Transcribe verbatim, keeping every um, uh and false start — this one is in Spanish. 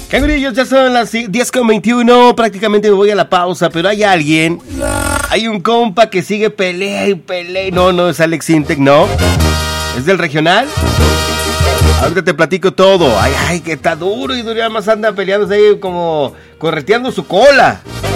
Cangurillos, ya son las diez con veintiuno, prácticamente me voy a la pausa, pero hay alguien, hay un compa que sigue pelea y pelea, no, no es Alex Intec, no, es del regional. Ahorita te platico todo. Ay, ay, que está duro y duro, más anda peleándose ahí como correteando su cola.